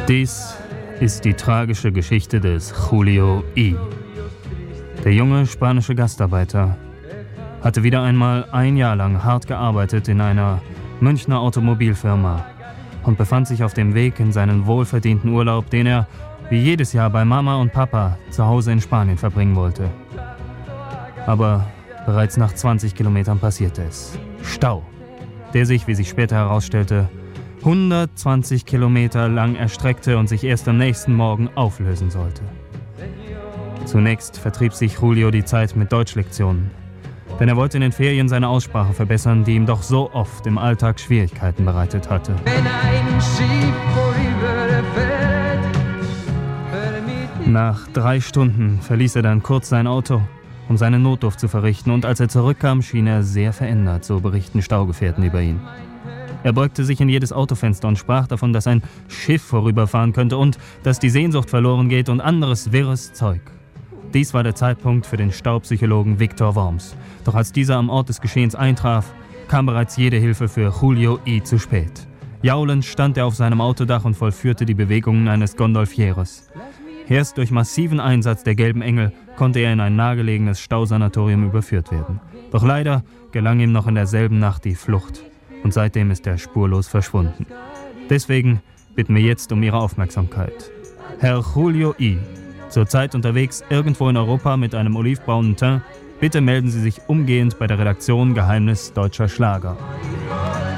Dies ist die tragische Geschichte des Julio I. Der junge spanische Gastarbeiter hatte wieder einmal ein Jahr lang hart gearbeitet in einer Münchner Automobilfirma und befand sich auf dem Weg in seinen wohlverdienten Urlaub, den er, wie jedes Jahr, bei Mama und Papa zu Hause in Spanien verbringen wollte. Aber bereits nach 20 Kilometern passierte es. Stau, der sich, wie sich später herausstellte, 120 Kilometer lang erstreckte und sich erst am nächsten Morgen auflösen sollte. Zunächst vertrieb sich Julio die Zeit mit Deutschlektionen, denn er wollte in den Ferien seine Aussprache verbessern, die ihm doch so oft im Alltag Schwierigkeiten bereitet hatte. Nach 3 Stunden verließ er dann kurz sein Auto, um seinen Notdurft zu verrichten, und als er zurückkam, schien er sehr verändert, so berichten Staugefährten über ihn. Er beugte sich in jedes Autofenster und sprach davon, dass ein Schiff vorüberfahren könnte und dass die Sehnsucht verloren geht und anderes wirres Zeug. Dies war der Zeitpunkt für den Staupsychologen Viktor Worms. Doch als dieser am Ort des Geschehens eintraf, kam bereits jede Hilfe für Julio I. zu spät. Jaulend stand er auf seinem Autodach und vollführte die Bewegungen eines Gondolfieres. Erst durch massiven Einsatz der Gelben Engel konnte er in ein nahegelegenes Stausanatorium überführt werden. Doch leider gelang ihm noch in derselben Nacht die Flucht. Und seitdem ist er spurlos verschwunden. Deswegen bitten wir jetzt um Ihre Aufmerksamkeit. Herr Julio I., zurzeit unterwegs irgendwo in Europa mit einem olivbraunen Teint, bitte melden Sie sich umgehend bei der Redaktion Geheimnis Deutscher Schlager.